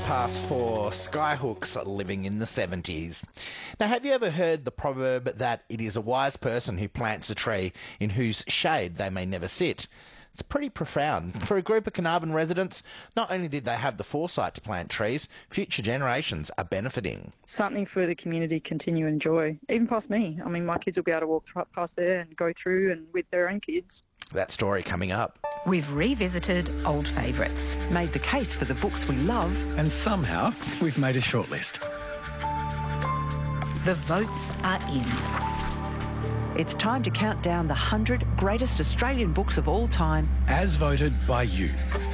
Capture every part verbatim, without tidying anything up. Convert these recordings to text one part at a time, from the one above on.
past four, Skyhooks living in the seventies. Now, have you ever heard the proverb that it is a wise person who plants a tree in whose shade they may never sit? It's pretty profound. For a group of Carnarvon residents, not only did they have the foresight to plant trees, future generations are benefiting. Something for the community to continue to enjoy, even past me. I mean, my kids will be able to walk th- past there and go through and with their own kids. That story coming up. We've revisited old favourites, made the case for the books we love, and somehow we've made a shortlist. The votes are in. It's time to count down the one hundred greatest Australian books of all time, as voted by you.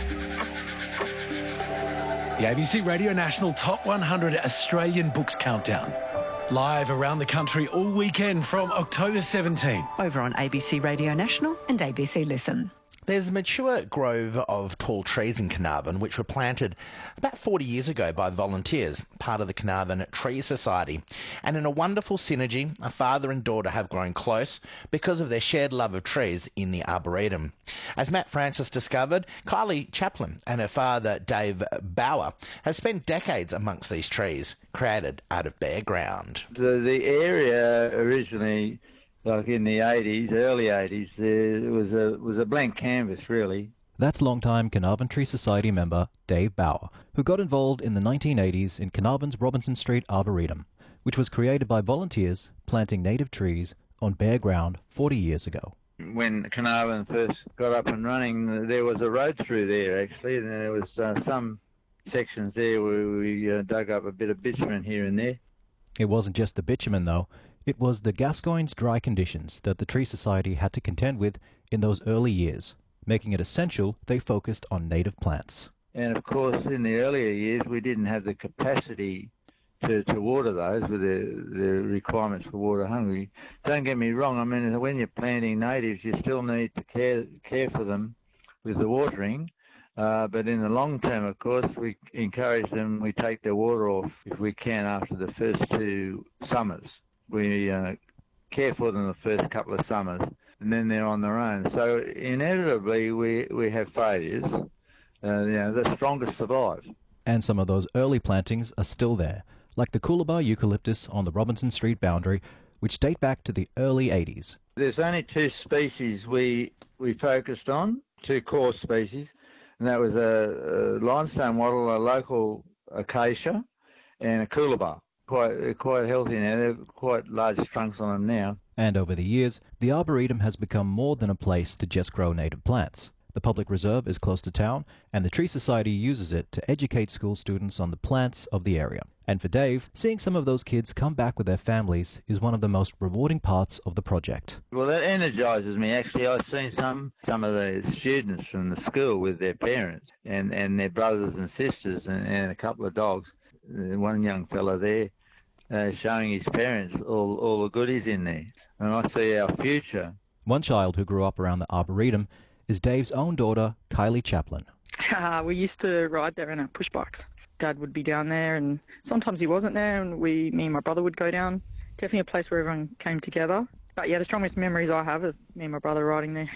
The A B C Radio National Top one hundred Australian Books Countdown. Live around the country all weekend from October seventeenth. Over on A B C Radio National and A B C Listen. There's a mature grove of tall trees in Carnarvon which were planted about forty years ago by volunteers, part of the Carnarvon Tree Society. And in a wonderful synergy, a father and daughter have grown close because of their shared love of trees in the Arboretum. As Matt Francis discovered, Kylie Chaplin and her father Dave Bauer have spent decades amongst these trees, created out of bare ground. The, the area originally, like in the eighties, early eighties, there was a was a blank canvas, really. That's longtime Carnarvon Tree Society member Dave Bauer, who got involved in the nineteen eighties in Carnarvon's Robinson Street Arboretum, which was created by volunteers planting native trees on bare ground forty years ago. When Carnarvon first got up and running, there was a road through there, actually, and there was uh, some sections there where we uh, dug up a bit of bitumen here and there. It wasn't just the bitumen, though. It was the Gascoyne's dry conditions that the Tree Society had to contend with in those early years, making it essential they focused on native plants. And of course, in the earlier years, we didn't have the capacity to, to water those with the, the requirements for water hungry. Don't get me wrong, I mean, when you're planting natives, you still need to care, care for them with the watering. Uh, but in the long term, of course, we encourage them, we take their water off if we can after the first two summers. We uh, care for them the first couple of summers, and then they're on their own. So inevitably, we, we have failures. Uh, you know, the strongest survive. And some of those early plantings are still there, like the Coolabah eucalyptus on the Robinson Street boundary, which date back to the early eighties. There's only two species we we focused on, two core species, and that was a, a limestone wattle, a local acacia, and a Coolabah. Quite, quite healthy now. They've quite large trunks on them now. And over the years, the Arboretum has become more than a place to just grow native plants. The public reserve is close to town, and the Tree Society uses it to educate school students on the plants of the area. And for Dave, seeing some of those kids come back with their families is one of the most rewarding parts of the project. Well, that energises me. Actually, I've seen some some of the students from the school with their parents and, and their brothers and sisters and, and a couple of dogs. One young fella there Uh, showing his parents all, all the goodies in there. And I see our future. One child who grew up around the Arboretum is Dave's own daughter, Kylie Chaplin. Uh, we used to ride there in our push bikes. Dad would be down there, and sometimes he wasn't there, and we, me and my brother would go down. Definitely a place where everyone came together. But yeah, the strongest memories I have of me and my brother riding there.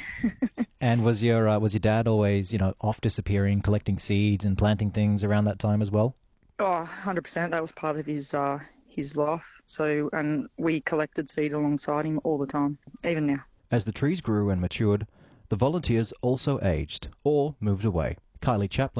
And was your uh, was your dad always, you know, off disappearing, collecting seeds and planting things around that time as well? Oh, one hundred percent. That was part of his uh, his life. So, and we collected seed alongside him all the time, even now. As the trees grew and matured, the volunteers also aged or moved away. Kylie Chaplin